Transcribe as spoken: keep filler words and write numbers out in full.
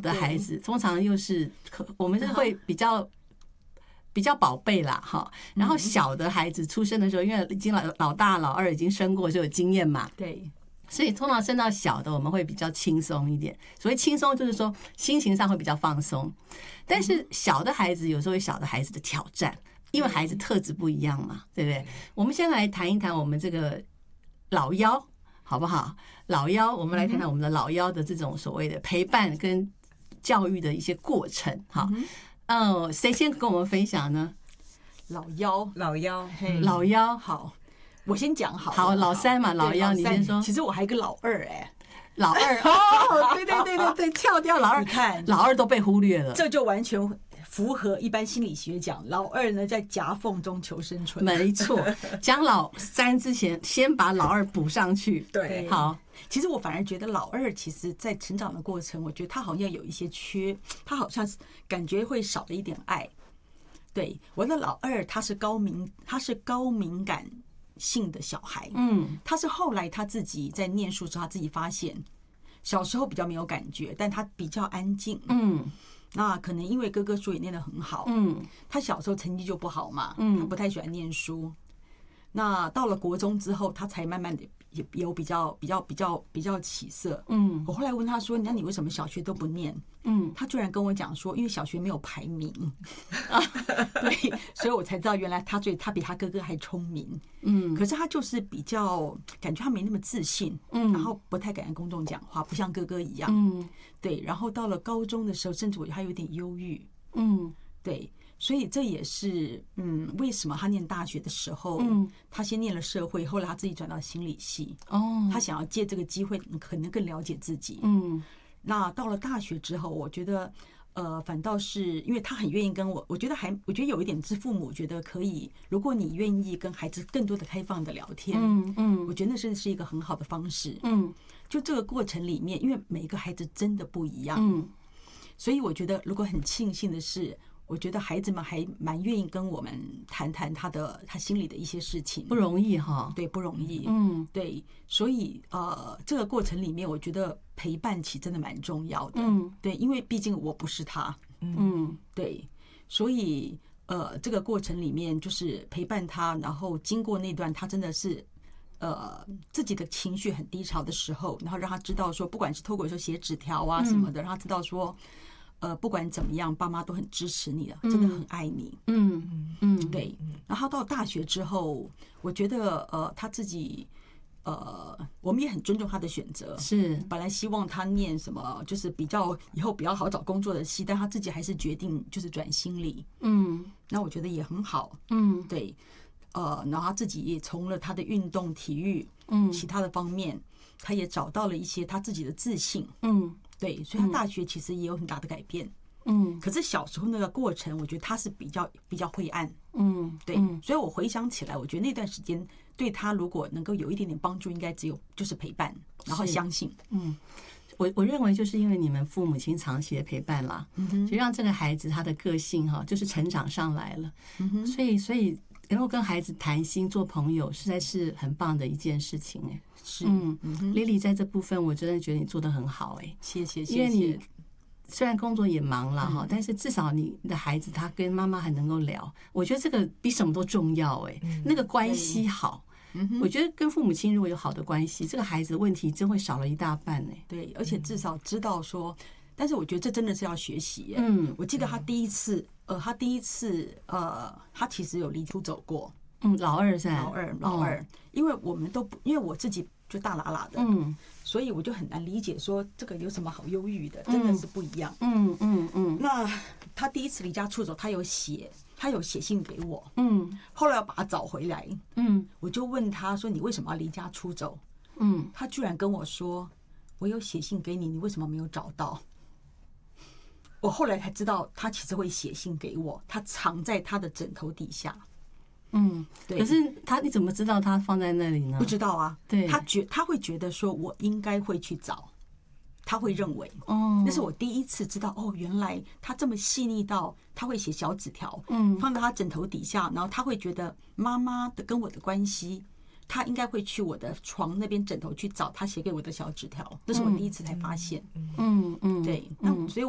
的孩子，通常又是我们是会比较。比较宝贝啦，哈，然后小的孩子出生的时候，因为已经老老大、老二已经生过，就有经验嘛， 对， 所以通常生到小的，我们会比较轻松一点。所谓轻松，就是说心情上会比较放松。但是小的孩子有时候有小的孩子的挑战，因为孩子特质不一样嘛，对不对？我们先来谈一谈我们这个老幺，好不好？老幺，我们来谈谈我们的老幺的这种所谓的陪伴跟教育的一些过程，哈。哦，谁先跟我们分享呢？ 老幺， 老幺， 老幺， 好，我先讲好。 好，老三嘛，老幺，你先说。 其实我还有一个老二，哎， 老二哦，对对对对对，跳掉老二， 你看， 老二都被忽略了， 这就完全符合一般心理学讲，老二呢在夹缝中求生存。 没错，讲老三之前，先把老二补上去。 对， 好。 其实我反而觉得老二其实在成长的过程，我觉得他好像有一些缺，他好像是感觉会少了一点爱。对，我的老二他是高敏，他是高敏感性的小孩。嗯，他是后来他自己在念书时候，他自己发现小时候比较没有感觉，但他比较安静。嗯，那可能因为哥哥书也念得很好。嗯，他小时候成绩就不好嘛，嗯，他不太喜欢念书。那到了国中之后，他才慢慢的有比较比较比较比较起色。嗯，我后来问他说：“那你为什么小学都不念？”嗯，他居然跟我讲说：“因为小学没有排名。”啊，对，所以我才知道原来他最他比他哥哥还聪明。嗯，可是他就是比较感觉他没那么自信，嗯，然后不太敢跟公众讲话，不像哥哥一样。嗯，对，然后到了高中的时候，甚至我觉得他有点忧郁。嗯，对。所以这也是，嗯，为什么他念大学的时候，嗯，他先念了社会，后来他自己转到心理系，哦，他想要借这个机会，可能更了解自己，嗯。那到了大学之后，我觉得，呃，反倒是因为他很愿意跟我，我觉得还，我觉得有一点是父母觉得可以，如果你愿意跟孩子更多的开放的聊天，嗯嗯，我觉得那是是一个很好的方式，嗯。就这个过程里面，因为每个孩子真的不一样，嗯，所以我觉得如果很庆幸的是。我觉得孩子们还蛮愿意跟我们谈谈他的他心里的一些事情， 不容易哈， 对，不容易，嗯，对，所以呃，这个过程里面，我觉得陪伴期真的蛮重要的，嗯，对，因为毕竟我不是他，嗯，对，所以呃，这个过程里面就是陪伴他，然后经过那段他真的是呃自己的情绪很低潮的时候，然后让他知道说，不管是透过说写纸条啊什么的，让他知道说。呃，不管怎么样，爸妈都很支持你的，真的很爱你。嗯嗯嗯，对。然后到大学之后，我觉得呃，他自己呃，我们也很尊重他的选择。 是， 本来希望他念什么，就是比较以后比较好找工作的系，但他自己还是决定就是转心理。嗯，那我觉得也很好。嗯，对。呃，然后他自己也从了他的运动、体育，嗯，其他的方面，他也找到了一些他自己的自信。嗯。对，所以他大学其实也有很大的改变，嗯，可是小时候那个过程，我觉得他是比较比较灰暗，嗯，对，所以我回想起来，我觉得那段时间对他如果能够有一点点帮助，应该只有就是陪伴，然后相信，嗯， 我我认为就是因为你们父母亲长期的陪伴啦，就让这个孩子他的个性哈，就是成长上来了，所以所以能够跟孩子谈心做朋友，实在是很棒的一件事情哎。 是， 嗯，Lily 在这部分我真的觉得你做得很好哎， 谢谢谢谢。 因为你虽然工作也忙了哈，但是至少你的孩子他跟妈妈还能够聊，我觉得这个比什么都重要哎，那个关系好。我觉得跟父母亲如果有好的关系，这个孩子的问题真会少了一大半哎。 对，而且至少知道说，但是我觉得这真的是要学习。嗯，我记得他第一次，呃，他第一次，呃，他其实有离出走过。 嗯，老二噻， 老二，老二，哦、因为我们都不，因为我自己就大喇喇的，嗯，所以我就很难理解说这个有什么好忧郁的，真的是不一样。嗯嗯嗯。那他第一次离家出走，他有写，他有写信给我，嗯，后来要把他找回来，嗯，我就问他说：“你为什么要离家出走？”嗯，他居然跟我说：“我有写信给你，你为什么没有找到？”我后来才知道，他其实会写信给我，他藏在他的枕头底下。 嗯，对。可是他你怎么知道他放在那里呢？ 不知道啊。 对， 他觉他会觉得说，我应该会去找，他会认为，哦，那是我第一次知道，哦，原来他这么细腻到他会写小纸条，嗯，放到他枕头底下，然后他会觉得妈妈的跟我的关系，他应该会去我的床那边枕头去找他写给我的小纸条，这是我第一次才发现。嗯嗯，对，那所以。